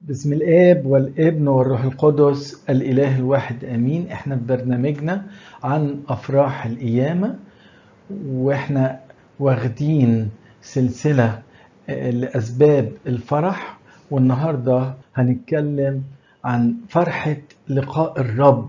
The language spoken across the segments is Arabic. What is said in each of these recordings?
بسم الآب والابن والروح القدس الإله الواحد آمين. احنا في برنامجنا عن أفراح القيامة، واحنا واخدين سلسلة لأسباب الفرح، والنهاردة هنتكلم عن فرحة لقاء الرب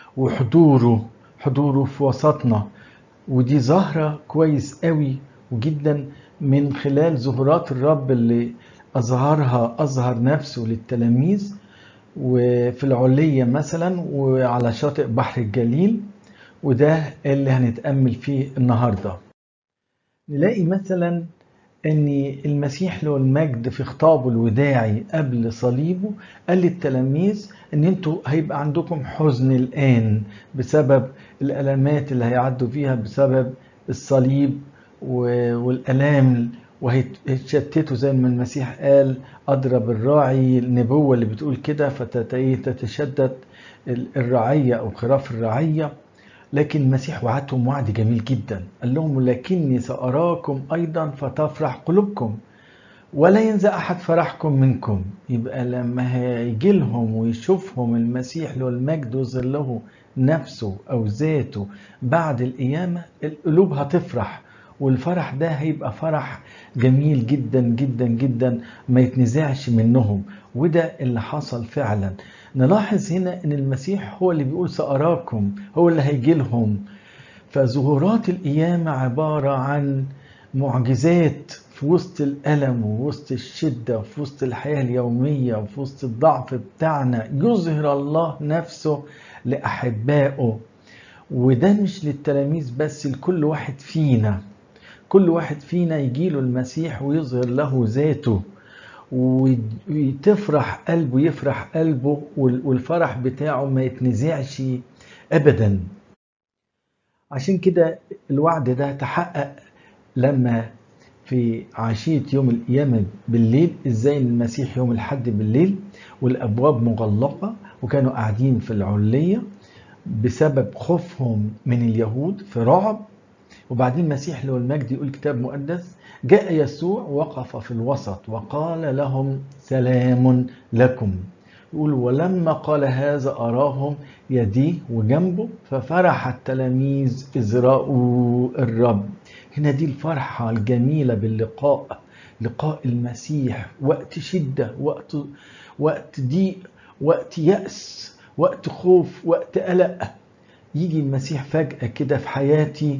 وحضوره في وسطنا. ودي ظاهرة كويس قوي وجدا من خلال ظهورات الرب اللي أظهر نفسه للتلاميذ وفي العلية مثلا وعلى شاطئ بحر الجليل، وده اللي هنتأمل فيه النهاردة. نلاقي مثلا ان المسيح له المجد في خطابه الوداعي قبل صليبه قال للتلاميذ ان انتوا هيبقى عندكم حزن الآن بسبب الألمات اللي هيعدوا فيها بسبب الصليب والألام، وهيتشتتوا زي ما المسيح قال أضرب الراعي، النبوة اللي بتقول كده، فتتشدد الرعية أو خراف الرعية. لكن المسيح وعدهم وعد جميل جدا، قال لهم لكني سأراكم أيضا فتفرح قلوبكم ولا ينزع أحد فرحكم منكم. يبقى لما هيجي لهم ويشوفهم المسيح له المجد ويظهر له نفسه أو ذاته بعد القيامة، القلوب هتفرح، والفرح ده هيبقى فرح جميل جدا جدا جدا ما يتنزعش منهم. وده اللي حصل فعلا. نلاحظ هنا ان المسيح هو اللي بيقول سأراكم، هو اللي هيجي لهم. فظهورات القيامة عبارة عن معجزات في وسط الألم ووسط الشدة وفي وسط الحياة اليومية وفي وسط الضعف بتاعنا، يظهر الله نفسه لأحبائه. وده مش للتلاميذ بس، لكل واحد فينا. كل واحد فينا يجيله المسيح ويظهر له ذاته وتفرح قلبه، يفرح قلبه، والفرح بتاعه ما يتنزعش أبدا. عشان كده الوعد ده تحقق لما في عشية يوم القيامة بالليل، ازاي المسيح يوم الحد بالليل والأبواب مغلقة وكانوا قاعدين في العلية بسبب خوفهم من اليهود في رعب. وبعدين المسيح له المجد يقول كتاب مقدس جاء يسوع وقف في الوسط وقال لهم سلام لكم. يقول ولما قال هذا أراهم يديه وجنبه ففرح التلاميذ إذ رأوا الرب. هنا دي الفرحة الجميلة باللقاء، لقاء المسيح وقت شدة، وقت ضيق، وقت يأس، وقت خوف، وقت قلق. يجي المسيح فجأة كده في حياتي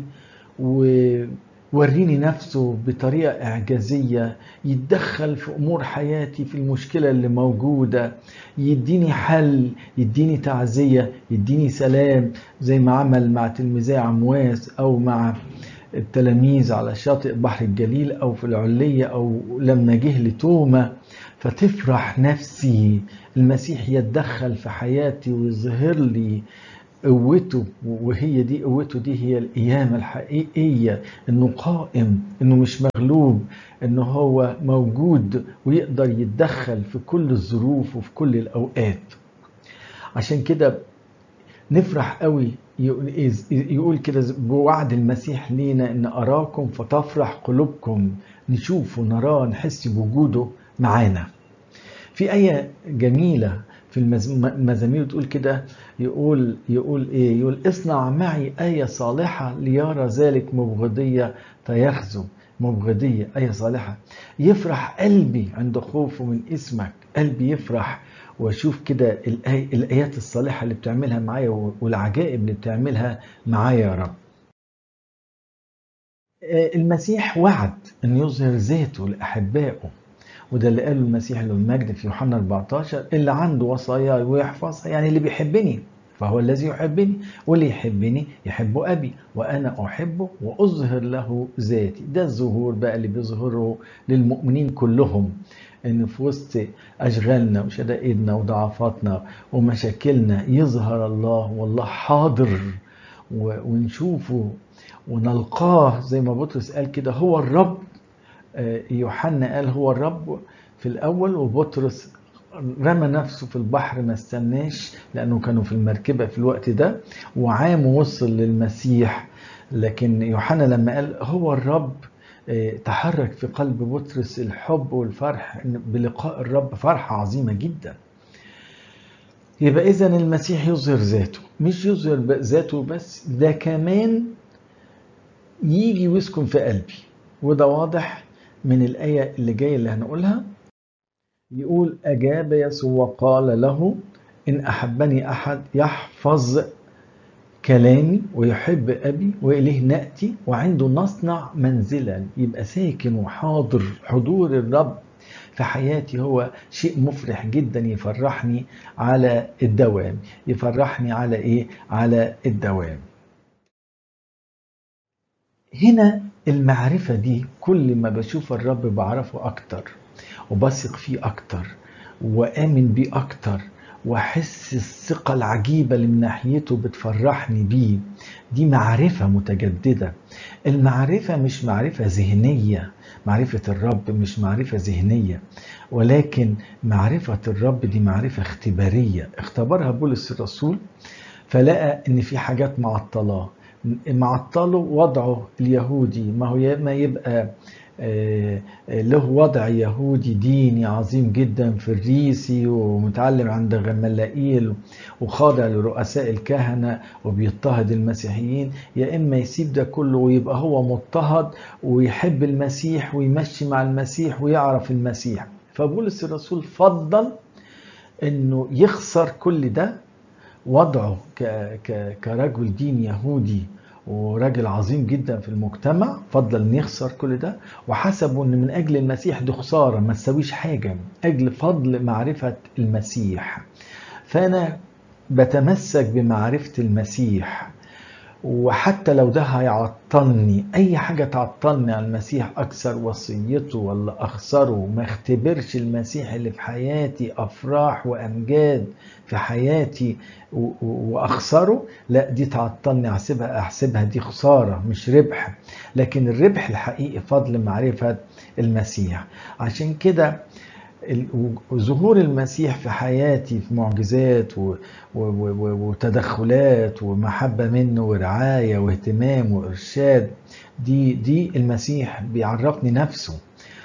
ووريني نفسه بطريقة إعجازية، يتدخل في أمور حياتي، في المشكلة اللي موجودة، يديني حل، يديني تعزية، يديني سلام، زي ما عمل مع تلميذي عمواس أو مع التلاميذ على شاطئ بحر الجليل أو في العلية أو لما جه لتوما. فتفرح نفسي، المسيح يتدخل في حياتي ويظهر لي قوته، وهي دي قوته، دي هي القيامة الحقيقية، انه قائم، انه مش مغلوب، انه هو موجود ويقدر يتدخل في كل الظروف وفي كل الاوقات. عشان كده نفرح قوي، يقول كده بوعد المسيح لينا ان اراكم فتفرح قلوبكم، نشوفه نراه نحس بوجوده معانا. في آية جميلة في المزامير تقول كده، يقول ايه؟ يقول اصنع معي آية صالحة ليرى ذلك مبغضية فيخزو. مبغضية، آية صالحة. يفرح قلبي عند خوفه من اسمك، قلبي يفرح واشوف كده الآيات الصالحة اللي بتعملها معايا والعجائب اللي بتعملها معايا يا رب. المسيح وعد أن يظهر ذاته لأحبائه، وده اللي قاله المسيح له المجد في يوحنا 14: اللي عنده وصايا ويحفظها، يعني اللي بيحبني فهو الذي يحبني، واللي يحبني يحب أبي وأنا أحبه وأظهر له ذاتي. ده الظهور بقى اللي بيظهره للمؤمنين كلهم، إن في وسط أشغالنا وشدائدنا وضعفاتنا ومشاكلنا يظهر الله، والله حاضر، ونشوفه ونلقاه زي ما بطرس قال كده هو الرب. يوحنا قال هو الرب في الأول، وبطرس رمى نفسه في البحر ما استناش لأنه كانوا في المركبة في الوقت ده، وعام وصل للمسيح. لكن يوحنا لما قال هو الرب تحرك في قلب بطرس الحب والفرح بلقاء الرب، فرحة عظيمة جدا. يبقى إذا المسيح يظهر ذاته، مش يظهر ذاته بس، ده كمان يجي ويسكن في قلبي. وده واضح من الآية اللي جاية اللي هنقولها. يقول أجاب يسوع وقال له إن أحبني أحد يحفظ كلامي ويحب أبي وإليه نأتي وعنده نصنع منزلا. يبقى ساكن وحاضر، حضور الرب في حياتي هو شيء مفرح جدا، يفرحني على الدوام. يفرحني على إيه؟ على الدوام. هنا المعرفة دي كل ما بشوف الرب بعرفه أكتر وبثق فيه أكتر وآمن بيه أكتر وأحس الثقة العجيبة اللي من ناحيته بتفرحني بيه. دي معرفة متجددة. المعرفة مش معرفة ذهنية، معرفة الرب مش معرفة ذهنية، ولكن معرفة الرب دي معرفة اختبارية. اختبرها بولس الرسول فلقى ان في حاجات معطلاه. معطله وضعه اليهودي، ما هو ما يبقى له وضع يهودي ديني عظيم جدا فريسي ومتعلم عند غملائيل وخاضع لرؤساء الكهنة وبيضطهد المسيحيين، يا إما يسيب ده كله ويبقى هو مضطهد ويحب المسيح ويمشي مع المسيح ويعرف المسيح. فبولس الرسول فضل إنه يخسر كل ده، وضعه كرجل دين يهودي وراجل عظيم جدا في المجتمع، فضل ان يخسر كل ده وحسبوا ان من اجل المسيح دي خساره ما تسويش حاجه، اجل فضل معرفه المسيح. فانا بتمسك بمعرفه المسيح، وحتى لو ده هيعطلني، اي حاجه تعطلني عن المسيح، اكسر وصيته ولا اخسره، ما اختبرش المسيح اللي في حياتي افراح وامجاد في حياتي واخسره، لا دي تعطلني، احسبها دي خساره مش ربح. لكن الربح الحقيقي فضل معرفه المسيح. عشان كده ظهور المسيح في حياتي في معجزات وتدخلات ومحبة منه ورعاية واهتمام وإرشاد، دي المسيح بيعرفني نفسه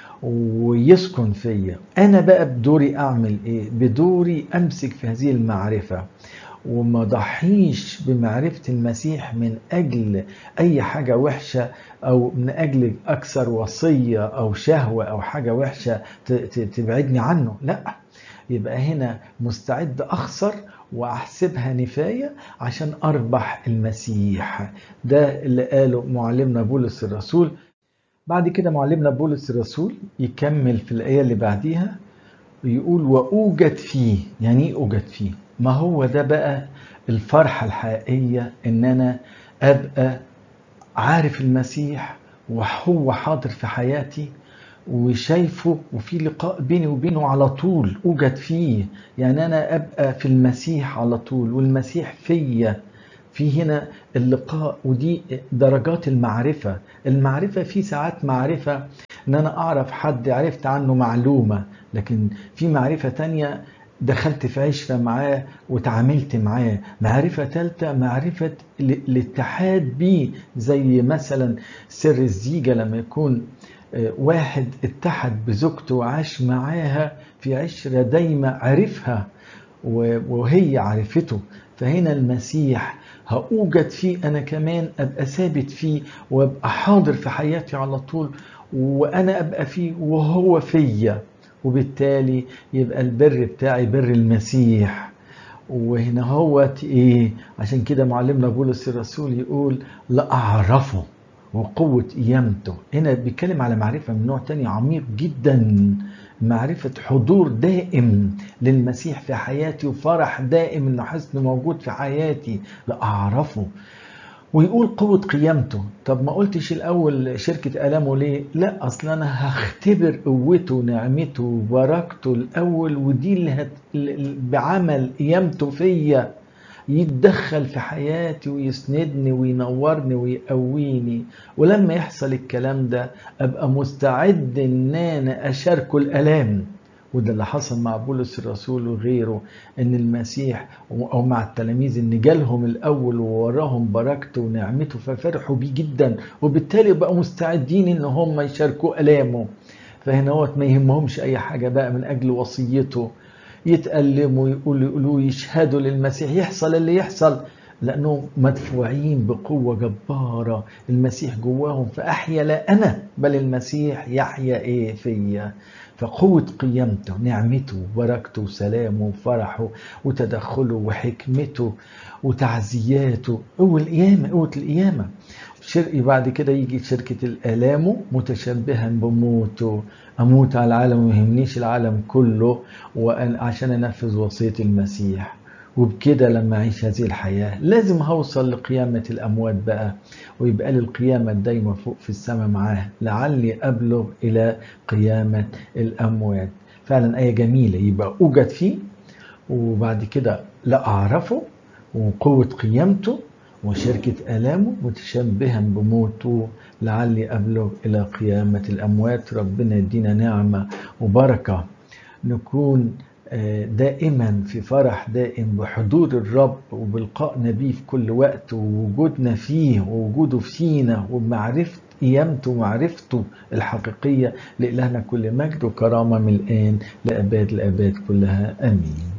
ويسكن فيا. أنا بقى بدوري أعمل إيه؟ بدوري أمسك في هذه المعرفة وما ضحيش بمعرفة المسيح من أجل أي حاجة وحشة أو من أجل أكثر وصية أو شهوة أو حاجة وحشة تبعدني عنه. لا، يبقى هنا مستعد أخسر وأحسبها نفاية عشان أربح المسيح. ده اللي قاله معلمنا بولس الرسول. بعد كده معلمنا بولس الرسول يكمل في الآية اللي بعديها يقول وأوجد فيه. يعني إيه أوجد فيه؟ ما هو ده بقى الفرحة الحقيقية، إن أنا أبقى عارف المسيح وهو حاضر في حياتي وشايفه وفي لقاء بيني وبينه على طول. أوجد فيه يعني أنا أبقى في المسيح على طول والمسيح فيا. في هنا اللقاء، ودي درجات المعرفة. المعرفة في ساعات معرفة ان انا اعرف حد عرفت عنه معلومة، لكن في معرفة تانية دخلت في عشرة معاه وتعاملت معاه. معرفة تالتة معرفة الاتحاد بيه، زي مثلا سر الزيجة لما يكون واحد اتحد بزوجته وعاش معاها في عشرة دايمة، عرفها وهي عرفته. فهنا المسيح هأوجد فيه أنا كمان، أبقى ثابت فيه وأبقى حاضر في حياتي على طول، وأنا أبقى فيه وهو فيا، وبالتالي يبقى البر بتاعي بر المسيح. وهنا هو إيه؟ عشان كده معلمنا بولس الرسول يقول لأعرفه وقوة قيامته. هنا بيتكلم على معرفة من نوع تاني عميق جدا، معرفة حضور دائم للمسيح في حياتي وفرح دائم انه حسن موجود في حياتي. لأعرفه. ويقول قوة قيامته. طب ما قلتش الأول شركة ألامه ليه؟ لا، أصلا أنا هختبر قوته ونعمته وبركته الأول، ودي اللي بعمل قيامته فيا يتدخل في حياتي ويسندني وينورني ويقويني. ولما يحصل الكلام ده أبقى مستعد إن أنا أشاركه الألام وده اللي حصل مع بولس الرسول وغيره، ان المسيح او مع التلاميذ ان جالهم الاول ووراهم بركته ونعمته ففرحوا بيه جدا، وبالتالي بقوا مستعدين ان هم يشاركوا الامه. فهنا هو ما يهمهمش اي حاجه بقى من اجل وصيته، يتألموا يقولوا يشهدوا للمسيح، يحصل اللي يحصل، لأنهم مدفوعين بقوة جبارة المسيح جواهم. فأحيا لا أنا بل المسيح يحيا إيه فيا. فقوة قيامته، نعمته وبركته وسلامه وفرحه وتدخله وحكمته وتعزياته، قوة القيامة، قوة القيامة. بعد كده يجي شركة الآلام متشبها بموته، أموت على العالم وما يهمنيش العالم كله عشان أنفذ وصية المسيح. وبكده لما أعيش هذه الحياة لازم هوصل لقيامة الأموات بقى، ويبقى لي القيامة الدايمة فوق في السماء معاه، لعلي أبلغ إلى قيامة الأموات. فعلا آية جميلة، يبقى أوجد فيه وبعد كده لا أعرفه وقوة قيامته وشركة آلامه متشبها بموته، لعلي أبلغ إلى قيامة الأموات. ربنا يدينا نعمة وبركة نكون دائما في فرح دائم بحضور الرب وبلقائنا بيه في كل وقت، ووجودنا فيه ووجوده فينا وبمعرفة قيامته ومعرفته الحقيقية. لإلهنا كل مجد وكرامة من الآن لأباد الآباد كلها، آمين.